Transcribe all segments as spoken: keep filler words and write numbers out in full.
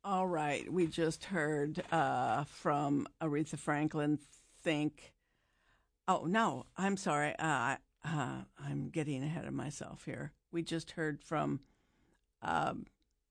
All right, we just heard uh, from Aretha Franklin. Think. Oh no, I'm sorry. Uh, uh, I'm getting ahead of myself here. We just heard from um,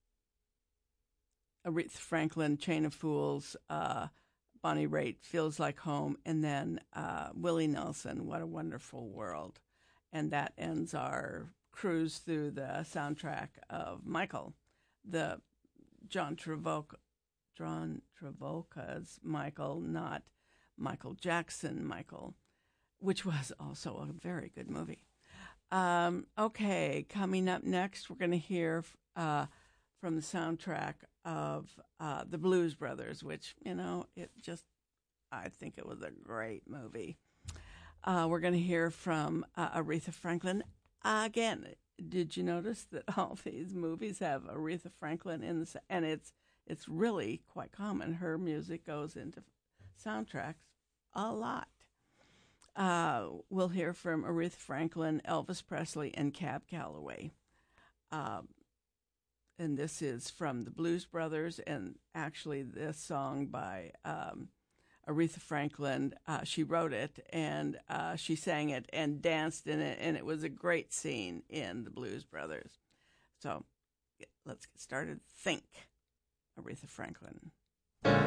Aretha Franklin, "Chain of Fools," uh, Bonnie Raitt, "Feels Like Home," and then uh, Willie Nelson, "What a Wonderful World," and that ends our cruise through the soundtrack of Michael, the John Travolta. John Travolta's Michael, not Michael Jackson Michael, which was also a very good movie. Um, okay, coming up next, we're going to hear uh, from the soundtrack of uh, The Blues Brothers, which, you know, it just, I think it was a great movie. Uh, we're going to hear from uh, Aretha Franklin again. Did you notice that all these movies have Aretha Franklin in the, and it's It's really quite common. Her music goes into soundtracks a lot. Uh, we'll hear from Aretha Franklin, Elvis Presley, and Cab Calloway. Um, and this is from the Blues Brothers, and actually this song by um, Aretha Franklin, uh, she wrote it, and uh, she sang it and danced in it, and it was a great scene in the Blues Brothers. So let's get started. Think. Aretha Franklin.